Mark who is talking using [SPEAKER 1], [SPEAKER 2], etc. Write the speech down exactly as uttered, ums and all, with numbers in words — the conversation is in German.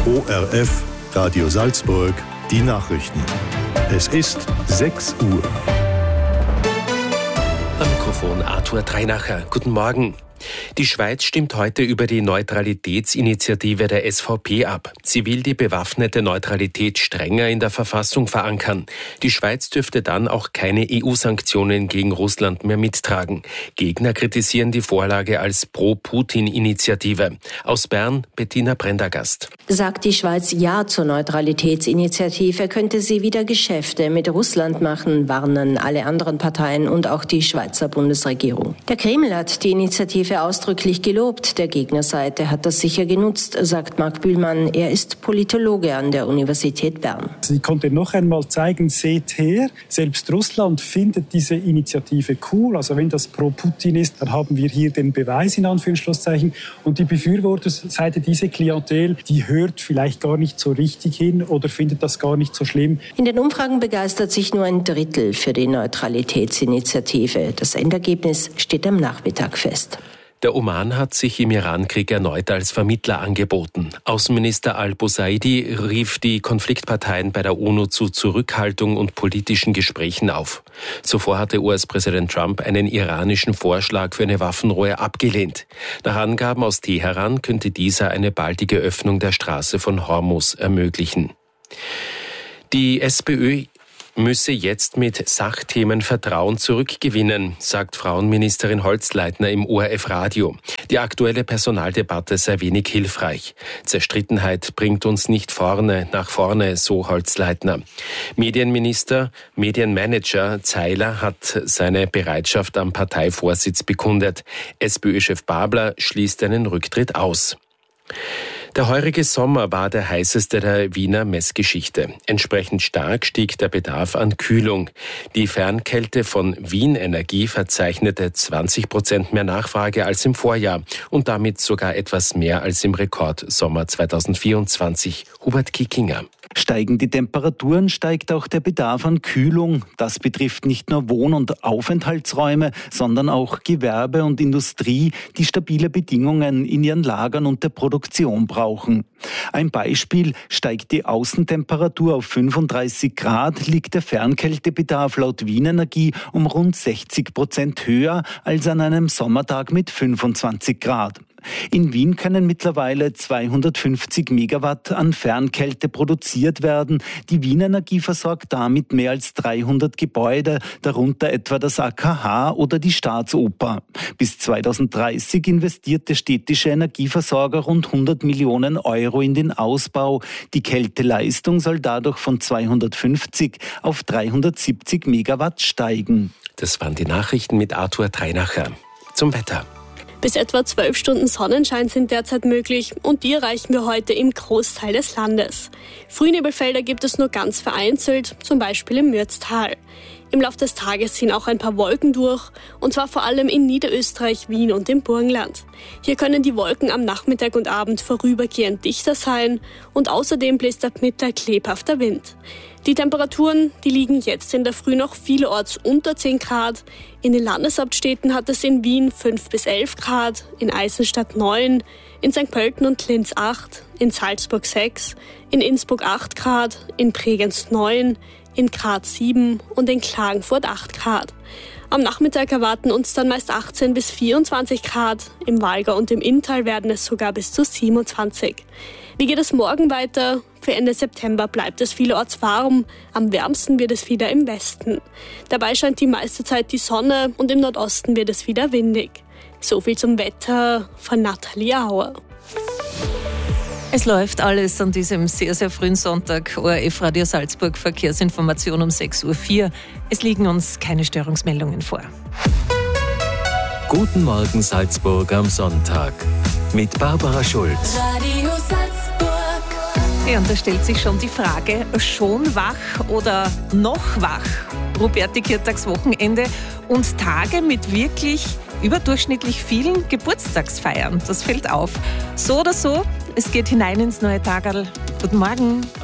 [SPEAKER 1] O R F, Radio Salzburg, die Nachrichten. Es ist sechs Uhr.
[SPEAKER 2] Am Mikrofon Arthur Dreinacher. Guten Morgen. Die Schweiz stimmt heute über die Neutralitätsinitiative der S V P ab. Sie will die bewaffnete Neutralität strenger in der Verfassung verankern. Die Schweiz dürfte dann auch keine E U-Sanktionen gegen Russland mehr mittragen. Gegner kritisieren die Vorlage als Pro-Putin-Initiative. Aus Bern, Bettina Prendergast.
[SPEAKER 3] Sagt die Schweiz Ja zur Neutralitätsinitiative, könnte sie wieder Geschäfte mit Russland machen, warnen alle anderen Parteien und auch die Schweizer Bundesregierung. Der Kreml hat die Initiative ausdrücklich gelobt. Der Gegnerseite hat das sicher genutzt, sagt Marc Bühlmann. Er ist Politologe an der Universität Bern.
[SPEAKER 4] Sie konnte noch einmal zeigen, seht her, selbst Russland findet diese Initiative cool. Also wenn das pro Putin ist, dann haben wir hier den Beweis in Anführungszeichen. Und die Befürworterseite, diese Klientel, die hört vielleicht gar nicht so richtig hin oder findet das gar nicht so schlimm.
[SPEAKER 3] In den Umfragen begeistert sich nur ein Drittel für die Neutralitätsinitiative. Das Endergebnis steht am Nachmittag fest.
[SPEAKER 2] Der Oman hat sich im Irankrieg erneut als Vermittler angeboten. Außenminister al-Busaidi rief die Konfliktparteien bei der UNO zu Zurückhaltung und politischen Gesprächen auf. Zuvor hatte U S-Präsident Trump einen iranischen Vorschlag für eine Waffenruhe abgelehnt. Nach Angaben aus Teheran könnte dieser eine baldige Öffnung der Straße von Hormuz ermöglichen. Die SPÖ müsse jetzt mit Sachthemen Vertrauen zurückgewinnen, sagt Frauenministerin Holzleitner im O R F-Radio. Die aktuelle Personaldebatte sei wenig hilfreich. Zerstrittenheit bringt uns nicht vorne nach vorne, so Holzleitner. Medienminister, Medienmanager Zeiler hat seine Bereitschaft am Parteivorsitz bekundet. SPÖ-Chef Babler schließt einen Rücktritt aus. Der heurige Sommer war der heißeste der Wiener Messgeschichte. Entsprechend stark stieg der Bedarf an Kühlung. Die Fernkälte von Wien Energie verzeichnete zwanzig Prozent mehr Nachfrage als im Vorjahr und damit sogar etwas mehr als im Rekordsommer zweitausendvierundzwanzig. Hubert Kickinger.
[SPEAKER 5] Steigen die Temperaturen, steigt auch der Bedarf an Kühlung. Das betrifft nicht nur Wohn- und Aufenthaltsräume, sondern auch Gewerbe und Industrie, die stabile Bedingungen in ihren Lagern und der Produktion brauchen. Ein Beispiel: steigt die Außentemperatur auf fünfunddreißig Grad, liegt der Fernkältebedarf laut Wien Energie um rund sechzig Prozent höher als an einem Sommertag mit fünfundzwanzig Grad. In Wien können mittlerweile zweihundertfünfzig Megawatt an Fernkälte produziert werden. Die Wien Energie versorgt damit mehr als dreihundert Gebäude, darunter etwa das A K H oder die Staatsoper. Bis zweitausenddreißig investiert der städtische Energieversorger rund hundert Millionen Euro in den Ausbau. Die Kälteleistung soll dadurch von zweihundertfünfzig auf dreihundertsiebzig Megawatt steigen.
[SPEAKER 2] Das waren die Nachrichten mit Arthur Dreinacher. Zum Wetter.
[SPEAKER 6] Bis etwa zwölf Stunden Sonnenschein sind derzeit möglich und die erreichen wir heute im Großteil des Landes. Frühnebelfelder gibt es nur ganz vereinzelt, zum Beispiel im Mürztal. Im Laufe des Tages ziehen auch ein paar Wolken durch, und zwar vor allem in Niederösterreich, Wien und im Burgenland. Hier können die Wolken am Nachmittag und Abend vorübergehend dichter sein und außerdem bläst ab Mittag lebhafter Wind. Die Temperaturen, die liegen jetzt in der Früh noch vielerorts unter zehn Grad. In den Landeshauptstädten hat es in Wien fünf bis elf Grad, in Eisenstadt neun, in Sankt Pölten und Linz acht, in Salzburg sechs, in Innsbruck acht Grad, in Bregenz neun, in Graz sieben und in Klagenfurt acht Grad. Am Nachmittag erwarten uns dann meist achtzehn bis vierundzwanzig Grad, im Walgau und im Inntal werden es sogar bis zu siebenundzwanzig. Wie geht es morgen weiter? Für Ende September bleibt es vielerorts warm, am wärmsten wird es wieder im Westen. Dabei scheint die meiste Zeit die Sonne und im Nordosten wird es wieder windig. So viel zum Wetter von Nathalie Auer.
[SPEAKER 7] Es läuft alles an diesem sehr, sehr frühen Sonntag. O R F Radio Salzburg, Verkehrsinformation um sechs Uhr vier. Es liegen uns keine Störungsmeldungen vor.
[SPEAKER 2] Guten Morgen Salzburg am Sonntag mit Barbara Schulz.
[SPEAKER 8] Radio Salzburg.
[SPEAKER 7] Ja, und da stellt sich schon die Frage, schon wach oder noch wach? Ruperti-Kirtagswochenende und Tage mit wirklich überdurchschnittlich vielen Geburtstagsfeiern. Das fällt auf. So oder so, es geht hinein ins neue Tagerl. Guten Morgen.